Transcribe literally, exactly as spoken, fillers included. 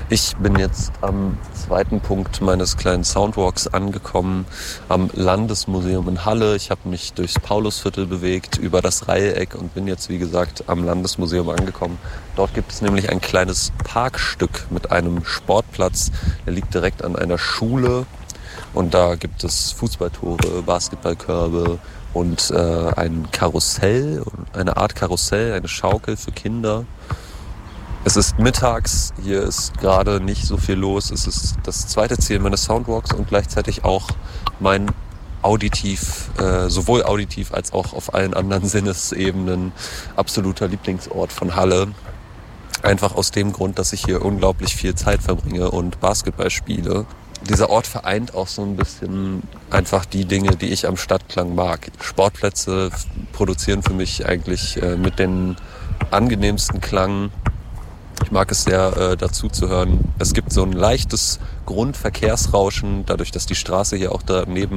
Ich bin jetzt am zweiten Punkt meines kleinen Soundwalks angekommen, am Landesmuseum in Halle. Ich habe mich durchs Paulusviertel bewegt, über das Dreieck und bin jetzt, wie gesagt, am Landesmuseum angekommen. Dort gibt es nämlich ein kleines Parkstück mit einem Sportplatz. Der liegt direkt an einer Schule und da gibt es Fußballtore, Basketballkörbe und äh, ein Karussell, eine Art Karussell, eine Schaukel für Kinder. Es ist mittags, hier ist gerade nicht so viel los. Es ist das zweite Ziel meines Soundwalks und gleichzeitig auch mein auditiv, äh, sowohl auditiv als auch auf allen anderen Sinnesebenen absoluter Lieblingsort von Halle. Einfach aus dem Grund, dass ich hier unglaublich viel Zeit verbringe und Basketball spiele. Dieser Ort vereint auch so ein bisschen einfach die Dinge, die ich am Stadtklang mag. Sportplätze produzieren für mich eigentlich äh, mit den angenehmsten Klang. Ich mag es sehr, äh, dazu zu hören. Es gibt so ein leichtes Grundverkehrsrauschen, dadurch, dass die Straße hier auch daneben